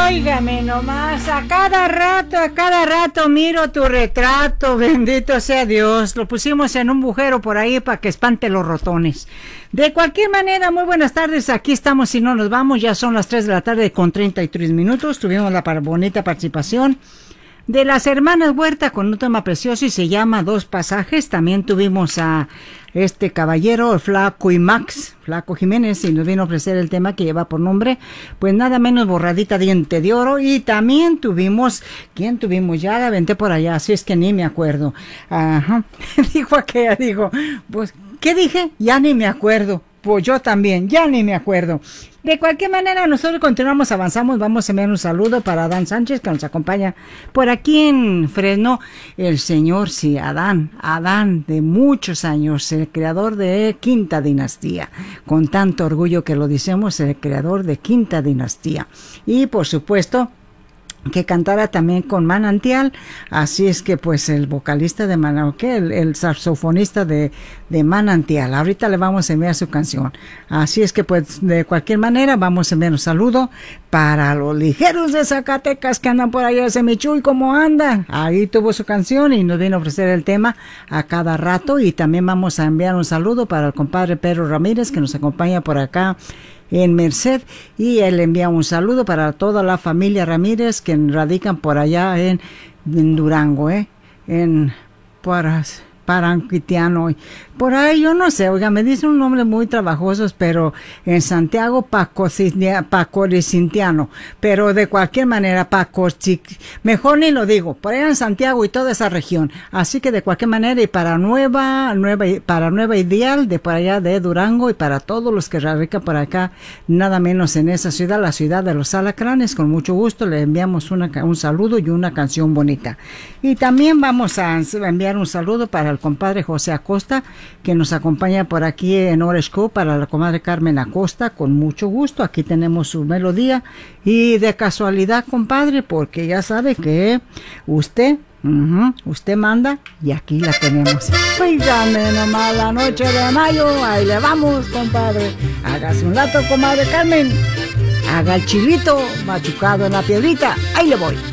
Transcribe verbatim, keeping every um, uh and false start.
Óigame nomás, a cada rato, a cada rato miro tu retrato, bendito sea Dios. Lo pusimos en un bujero por ahí para que espante los rotones. De cualquier manera, muy buenas tardes, aquí estamos y no nos vamos, ya son las tres de la tarde con treinta y tres minutos. Tuvimos la bonita participación de las hermanas Huerta con un tema precioso y se llama Dos Pasajes. También tuvimos a este caballero, el Flaco y Max, Flaco Jiménez, y nos vino a ofrecer el tema que lleva por nombre, pues nada menos Borradita Diente de Oro. Y también tuvimos, ¿quién tuvimos? Ya la aventé por allá, así es que ni me acuerdo. Ajá, dijo aquella, digo, pues, ¿qué dije? Ya ni me acuerdo. Pues yo también, ya ni me acuerdo. De cualquier manera, nosotros continuamos, avanzamos. Vamos a enviar un saludo para Adán Sánchez, que nos acompaña por aquí en Fresno. El señor, sí, Adán, Adán, de muchos años, el creador de Quinta Dinastía. Con tanto orgullo que lo decimos, el creador de Quinta Dinastía. Y, por supuesto, que cantara también con Manantial, así es que pues el vocalista de Manantial, el, el saxofonista de, de Manantial, ahorita le vamos a enviar su canción, así es que pues de cualquier manera vamos a enviar un saludo para los ligeros de Zacatecas que andan por allá de Semichuy, ¿cómo andan? Ahí tuvo su canción y nos viene a ofrecer el tema a cada rato. Y también vamos a enviar un saludo para el compadre Pedro Ramírez que nos acompaña por acá en Merced, y él envía un saludo para toda la familia Ramírez que radican por allá en, en Durango, eh, en para Paranquitiano, por ahí yo no sé, oiga, me dicen un nombre muy trabajosos, pero en Santiago Pacoricistiano, pero de cualquier manera Paco, mejor ni lo digo, por allá en Santiago y toda esa región, así que de cualquier manera, y para Nueva, Nueva, para Nueva Ideal, de por allá de Durango, y para todos los que radican por acá, nada menos en esa ciudad, la ciudad de los alacranes, con mucho gusto le enviamos una, un saludo y una canción bonita. Y también vamos a enviar un saludo para el compadre José Acosta, que nos acompaña por aquí en Orange Cove, para la comadre Carmen Acosta, con mucho gusto. Aquí tenemos su melodía, y de casualidad, compadre, porque ya sabe que usted, uh-huh, usted manda, y aquí la tenemos. Cuídame nomás la noche de mayo, ahí le vamos, compadre. Hágase un lato, comadre Carmen, haga el chilito machucado en la piedrita, ahí le voy.